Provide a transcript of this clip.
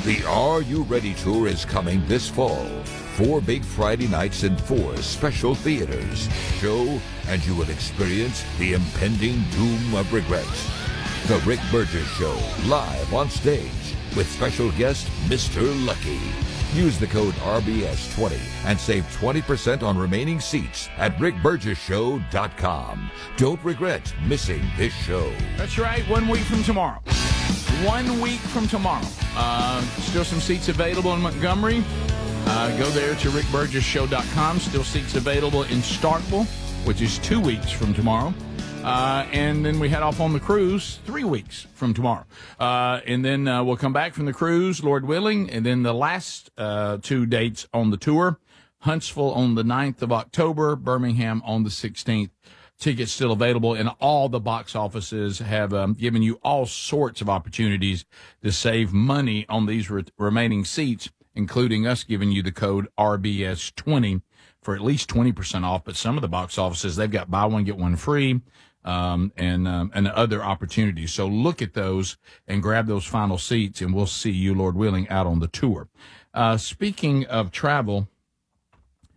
The Are You Ready Tour is coming this fall. 4 big Friday nights in 4 special theaters. Show, and you will experience the impending doom of regret. The Rick Burgess Show, live on stage, with special guest Mr. Lucky. Use the code RBS20 and save 20% on remaining seats at rickburgesshow.com. Don't regret missing this show. That's right, 1 week from tomorrow. 1 week from tomorrow. Still some seats available in Montgomery. Go there to rickburgesshow.com. Still seats available in Starkville, which is 2 weeks from tomorrow. And then we head off on the cruise 3 weeks from tomorrow. And then we'll come back from the cruise, Lord willing. And then the last 2 dates on the tour, Huntsville on the 9th of October, Birmingham on the 16th. Tickets still available, and all the box offices have given you all sorts of opportunities to save money on these remaining seats, including us giving you the code RBS20 for at least 20% off. But some of the box offices, they've got buy one, get one free, and other opportunities. So look at those and grab those final seats, and we'll see you, Lord willing, out on the tour. Speaking of travel,